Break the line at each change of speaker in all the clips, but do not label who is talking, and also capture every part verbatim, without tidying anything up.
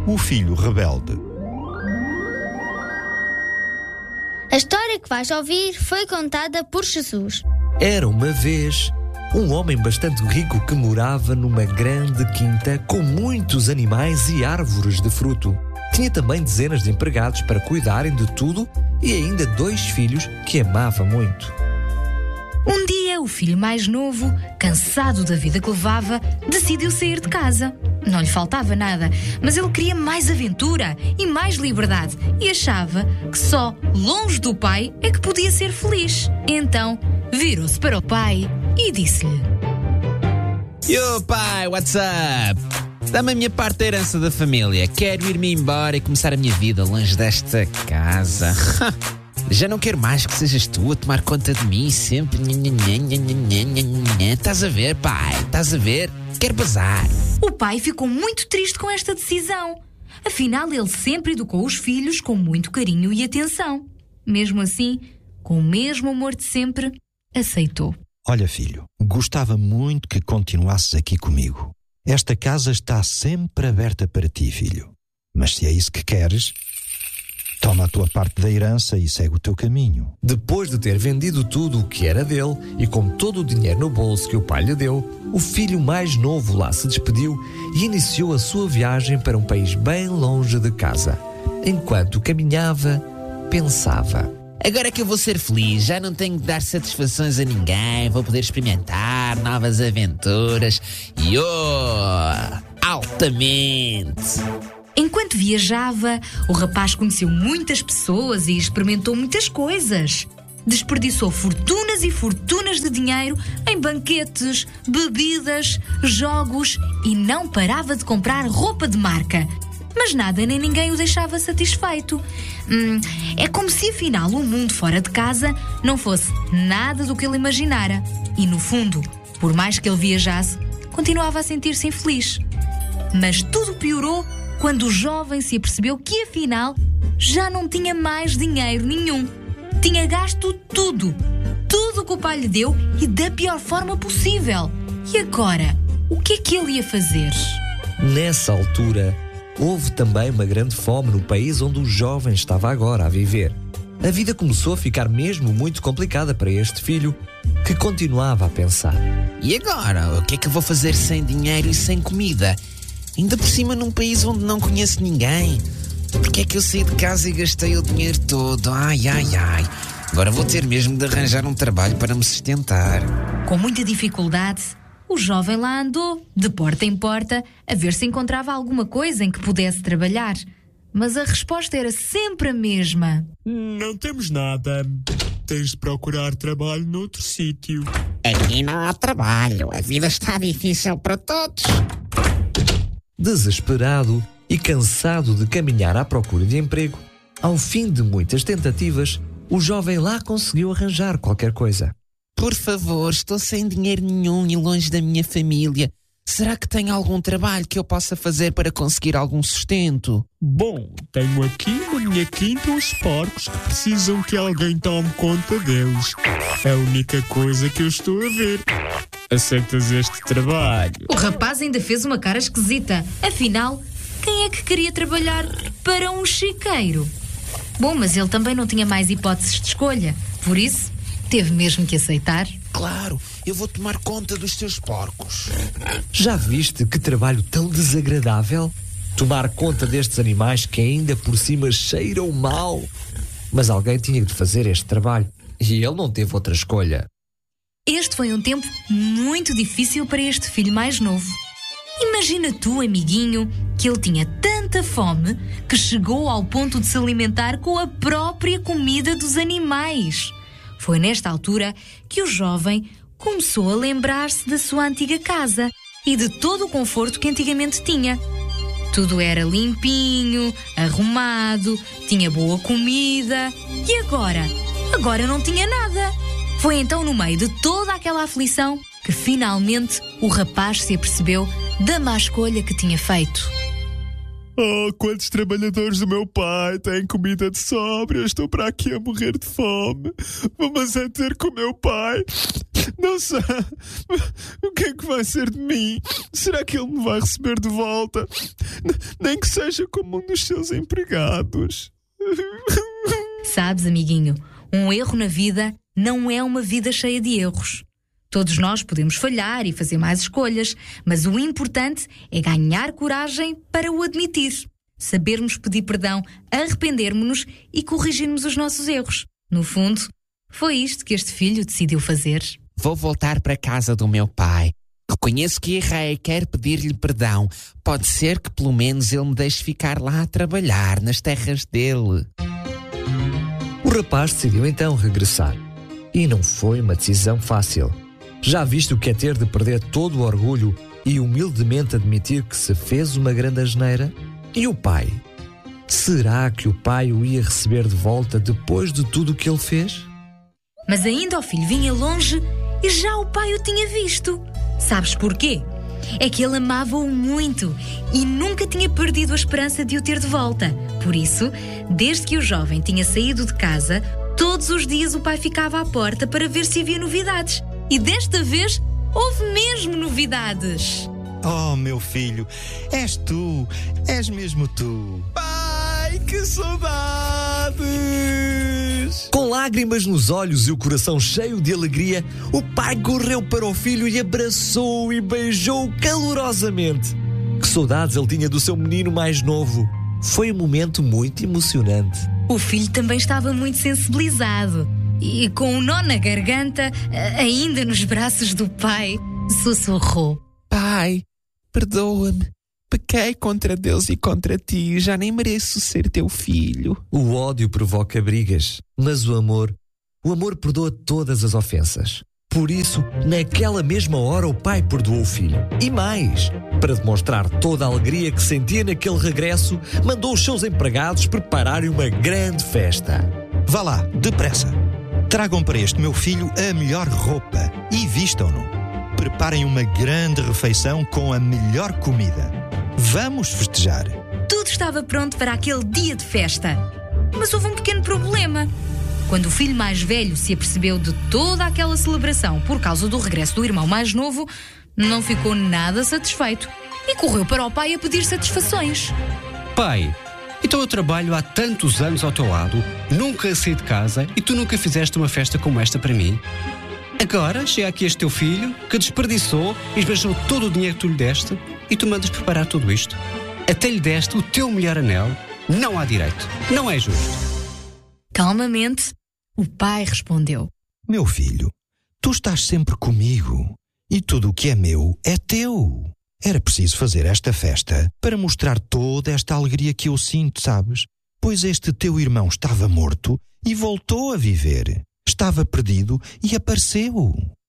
O filho rebelde.
A história que vais ouvir foi contada por Jesus.
Era uma vez um homem bastante rico que morava numa grande quinta com muitos animais e árvores de fruto. Tinha também dezenas de empregados para cuidarem de tudo e ainda dois filhos que amava muito.
Um dia, o filho mais novo, cansado da vida que levava, decidiu sair de casa. Não lhe faltava nada, mas ele queria mais aventura e mais liberdade e achava que só longe do pai é que podia ser feliz. Então, virou-se para o pai e disse-lhe:
Yo, pai, what's up? Dá-me a minha parte da herança da família. Quero ir-me embora e começar a minha vida longe desta casa. Já não quero mais que sejas tu a tomar conta de mim sempre. Estás a ver, pai? Estás a ver? Quero bazar.
O pai ficou muito triste com esta decisão. Afinal, ele sempre educou os filhos com muito carinho e atenção. Mesmo assim, com o mesmo amor de sempre, aceitou.
Olha, filho, gostava muito que continuasses aqui comigo. Esta casa está sempre aberta para ti, filho. Mas se é isso que queres, toma a tua parte da herança e segue o teu caminho.
Depois de ter vendido tudo o que era dele e com todo o dinheiro no bolso que o pai lhe deu, o filho mais novo lá se despediu e iniciou a sua viagem para um país bem longe de casa. Enquanto caminhava, pensava:
agora que eu vou ser feliz, já não tenho de dar satisfações a ninguém, vou poder experimentar novas aventuras e oh, altamente!
Enquanto viajava, o rapaz conheceu muitas pessoas e experimentou muitas coisas. Desperdiçou fortunas e fortunas de dinheiro em banquetes, bebidas, jogos e não parava de comprar roupa de marca. Mas nada nem ninguém o deixava satisfeito. Hum, é como se afinal o mundo fora de casa não fosse nada do que ele imaginara. E no fundo, por mais que ele viajasse, continuava a sentir-se infeliz. Mas tudo piorou quando o jovem se apercebeu que afinal já não tinha mais dinheiro nenhum. Tinha gasto tudo, tudo o que o pai lhe deu e da pior forma possível. E agora, o que é que ele ia fazer?
Nessa altura, houve também uma grande fome no país onde o jovem estava agora a viver. A vida começou a ficar mesmo muito complicada para este filho, que continuava a pensar:
e agora? O que é que eu vou fazer sem dinheiro e sem comida? Ainda por cima num país onde não conheço ninguém. Porque é que eu saí de casa e gastei o dinheiro todo? Ai, ai, ai. Agora vou ter mesmo de arranjar um trabalho para me sustentar.
Com muita dificuldade, o jovem lá andou, de porta em porta, a ver se encontrava alguma coisa em que pudesse trabalhar. Mas a resposta era sempre a mesma:
não temos nada. Tens de procurar trabalho noutro sítio.
Aqui não há trabalho. A vida está difícil para todos.
Desesperado e cansado de caminhar à procura de emprego, ao fim de muitas tentativas, o jovem lá conseguiu arranjar qualquer coisa.
Por favor, estou sem dinheiro nenhum e longe da minha família. Será que tem algum trabalho que eu possa fazer para conseguir algum sustento?
Bom, tenho aqui na minha quinta uns porcos que precisam que alguém tome conta deles. É a única coisa que eu estou a ver. Aceitas este trabalho?
O rapaz ainda fez uma cara esquisita. Afinal, quem é que queria trabalhar para um chiqueiro? Bom, mas ele também não tinha mais hipóteses de escolha. Por isso, teve mesmo que aceitar.
Claro, eu vou tomar conta dos teus porcos.
Já viste que trabalho tão desagradável? Tomar conta destes animais que ainda por cima cheiram mal. Mas alguém tinha de fazer este trabalho e ele não teve outra escolha.
Este foi um tempo muito difícil para este filho mais novo. Imagina tu, amiguinho, que ele tinha tanta fome que chegou ao ponto de se alimentar com a própria comida dos animais. Foi nesta altura que o jovem começou a lembrar-se da sua antiga casa e de todo o conforto que antigamente tinha. Tudo era limpinho, arrumado, tinha boa comida. E agora? Agora não tinha nada. Foi então no meio de toda aquela aflição que finalmente o rapaz se apercebeu da má escolha que tinha feito.
Oh, quantos trabalhadores do meu pai têm comida de sobra? Eu estou para aqui a morrer de fome. Vamos é ter com o meu pai. Não sei. O que é que vai ser de mim? Será que ele me vai receber de volta? Nem que seja como um dos seus empregados.
Sabes, amiguinho, um erro na vida não é uma vida cheia de erros. Todos nós podemos falhar e fazer mais escolhas, mas o importante é ganhar coragem para o admitir. Sabermos pedir perdão, arrependermos-nos e corrigirmos os nossos erros. No fundo, foi isto que este filho decidiu fazer.
Vou voltar para a casa do meu pai. Reconheço que errei, quero pedir-lhe perdão. Pode ser que pelo menos ele me deixe ficar lá a trabalhar, nas terras dele.
O rapaz decidiu então regressar. E não foi uma decisão fácil. Já viste o que é ter de perder todo o orgulho e humildemente admitir que se fez uma grande asneira? E o pai? Será que o pai o ia receber de volta depois de tudo o que ele fez?
Mas ainda o filho vinha longe e já o pai o tinha visto. Sabes porquê? É que ele amava-o muito e nunca tinha perdido a esperança de o ter de volta. Por isso, desde que o jovem tinha saído de casa, todos os dias o pai ficava à porta para ver se havia novidades. E desta vez, houve mesmo novidades.
Oh, meu filho, és tu, és mesmo tu.
Pai, que saudades!
Com lágrimas nos olhos e o coração cheio de alegria, o pai correu para o filho e abraçou e beijou calorosamente. Que saudades ele tinha do seu menino mais novo. Foi um momento muito emocionante.
O filho também estava muito sensibilizado. E com um nó na garganta, ainda nos braços do pai, sussurrou:
Pai, perdoa-me. Pequei contra Deus e contra ti. Já nem mereço ser teu filho.
O ódio provoca brigas, mas o amor, o amor perdoa todas as ofensas. Por isso, naquela mesma hora, o pai perdoou o filho. E mais, para demonstrar toda a alegria que sentia naquele regresso, mandou os seus empregados prepararem uma grande festa.
Vá lá, depressa. Tragam para este meu filho a melhor roupa e vistam-no. Preparem uma grande refeição com a melhor comida. Vamos festejar.
Tudo estava pronto para aquele dia de festa. Mas houve um pequeno problema. Quando o filho mais velho se apercebeu de toda aquela celebração por causa do regresso do irmão mais novo, não ficou nada satisfeito e correu para o pai a pedir satisfações.
Pai, então eu trabalho há tantos anos ao teu lado, nunca saí de casa e tu nunca fizeste uma festa como esta para mim. Agora chega aqui este teu filho que desperdiçou e esbanjou todo o dinheiro que tu lhe deste e tu mandas preparar tudo isto. Até lhe deste o teu melhor anel. Não há direito. Não é justo.
Calmamente, o pai respondeu:
Meu filho, tu estás sempre comigo e tudo o que é meu é teu. Era preciso fazer esta festa para mostrar toda esta alegria que eu sinto, sabes? Pois este teu irmão estava morto e voltou a viver. Estava perdido e apareceu.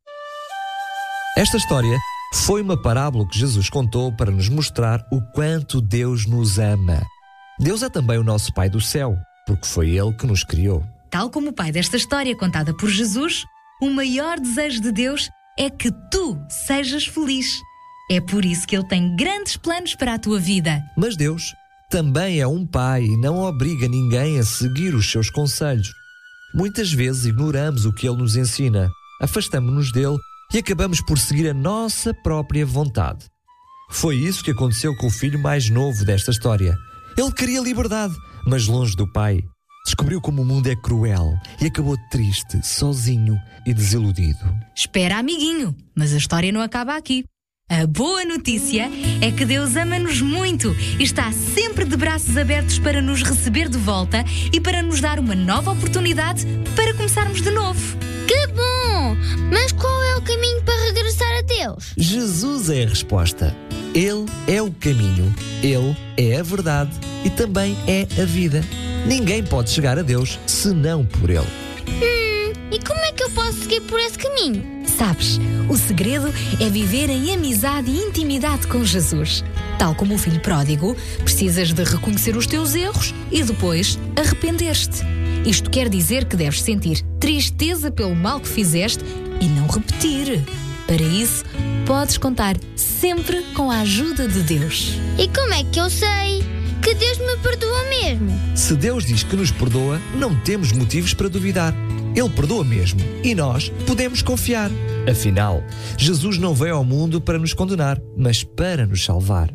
Esta história foi uma parábola que Jesus contou para nos mostrar o quanto Deus nos ama. Deus é também o nosso Pai do céu, porque foi Ele que nos criou.
Tal como o pai desta história contada por Jesus, o maior desejo de Deus é que tu sejas feliz. É por isso que Ele tem grandes planos para a tua vida.
Mas Deus também é um pai e não obriga ninguém a seguir os seus conselhos. Muitas vezes ignoramos o que Ele nos ensina, afastamos-nos dele e acabamos por seguir a nossa própria vontade. Foi isso que aconteceu com o filho mais novo desta história. Ele queria liberdade, mas longe do pai. Descobriu como o mundo é cruel e acabou triste, sozinho e desiludido.
Espera, amiguinho, mas a história não acaba aqui. A boa notícia é que Deus ama-nos muito e está sempre de braços abertos para nos receber de volta e para nos dar uma nova oportunidade para começarmos de novo.
Que bom! Mas qual é o caminho para regressar a Deus?
Jesus é a resposta. Ele é o caminho, Ele é a verdade e também é a vida. Ninguém pode chegar a Deus senão por Ele.
Hum, e como é que eu posso seguir por esse caminho?
Sabes, o segredo é viver em amizade e intimidade com Jesus. Tal como o filho pródigo, precisas de reconhecer os teus erros e depois arrepender-te. Isto quer dizer que deves sentir tristeza pelo mal que fizeste e não repetir. Para isso, podes contar sempre com a ajuda de Deus.
E como é que eu sei? que Deus me perdoa mesmo.
Se Deus diz que nos perdoa, não temos motivos para duvidar. Ele perdoa mesmo e nós podemos confiar. Afinal, Jesus não veio ao mundo para nos condenar, mas para nos salvar.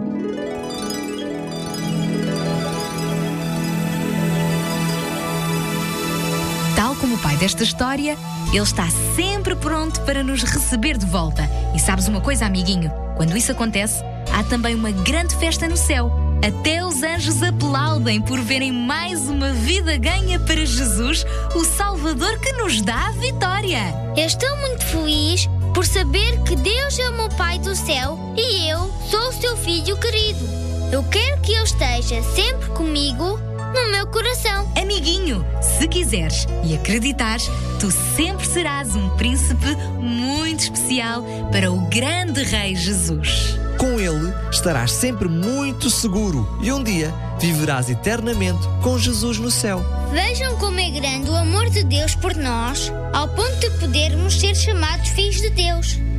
Tal como o pai desta história, ele está sempre pronto para nos receber de volta. E sabes uma coisa, amiguinho? Quando isso acontece, há também uma grande festa no céu. Até os anjos aplaudem por verem mais uma vida ganha para Jesus, o Salvador que nos dá a vitória.
Eu estou muito feliz por saber que Deus é o meu Pai do céu e eu sou o seu filho querido. Eu quero que Ele esteja sempre comigo no meu coração.
Amiguinho, se quiseres e acreditares, tu sempre serás um príncipe muito especial para o grande Rei Jesus.
Com Ele estarás sempre muito seguro e um dia viverás eternamente com Jesus no céu.
Vejam como é grande o amor de Deus por nós, ao ponto de podermos ser chamados filhos de Deus.